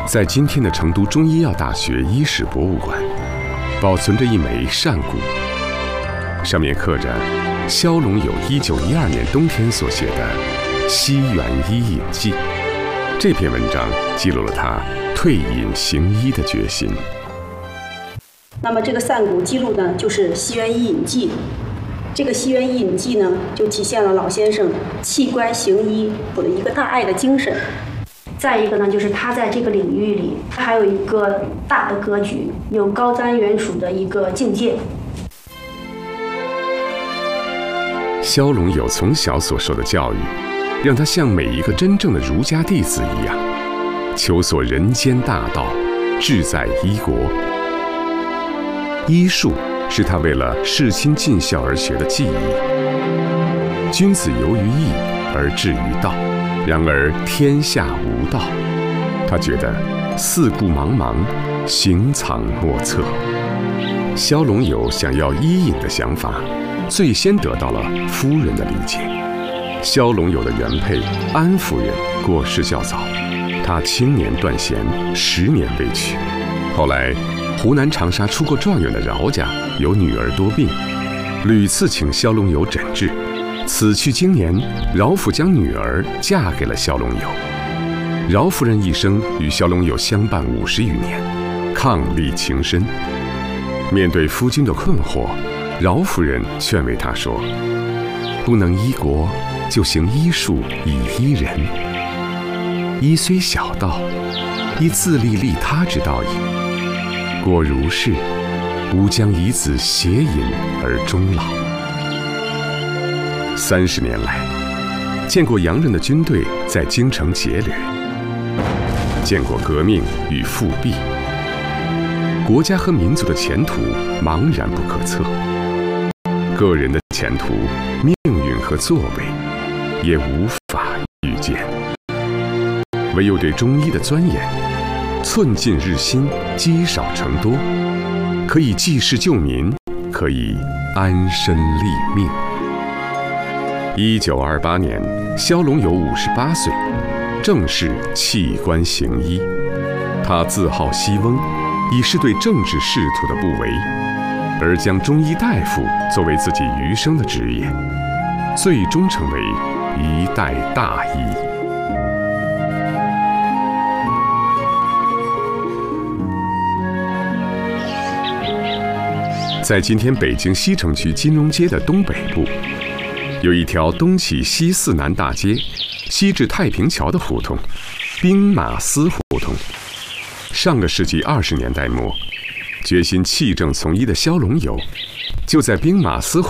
在今天的成都中医药大学医史博物馆，保存着一枚扇骨，上面刻着萧龙友1912年冬天所写的《西园医隐记》。这篇文章记录了他退隐行医的决心。 那么这个扇骨记录呢，就是《西园医隐记》。这个《西园医隐记》呢，就体现了老先生弃官行医的一个大爱的精神。再一个呢，就是他在这个领域里，他还有一个大的格局，有高瞻远瞩的一个境界。 萧龙友从小所受的教育，让他像每一个真正的儒家弟子一样，求索人间大道，志在医国。医术是他为了事亲尽孝而学的技艺。君子游于义而志于道，然而天下无道。他觉得四顾茫茫，行藏莫测。萧龙友想要医隐的想法，最先得到了夫人的理解。萧龙友的原配安夫人过世较早，他青年断弦，10年未娶。后来湖南长沙出过状元的饶家有女儿多病，屡次请萧龙友诊治。此去经年，饶府将女儿嫁给了萧龙友。饶夫人一生与萧龙友相伴50余年，伉俪情深。面对夫君的困惑，饶夫人劝慰他说：“不能医国，就行医术以医人。医虽小道，医自利利他之道矣。果如是，吾将以子偕隐而终老。”30年来，见过洋人的军队在京城劫掠，见过革命与复辟，国家和民族的前途茫然不可测，个人的前途、命运和作为也无法预见。唯有对中医的钻研，寸进日新，积少成多，可以济世救民，可以安身立命。1928年，萧龙友58岁，正式弃官行医。他自号西翁，以示对政治仕途的不为，而将中医大夫作为自己余生的职业，最终成为一代大医。在今天北京西城区金融街的东北部，有一条东起西四南大街，西至太平桥的胡同——兵马司胡同。上个世纪20年代末，决心弃政从医的萧龙友，就在兵马司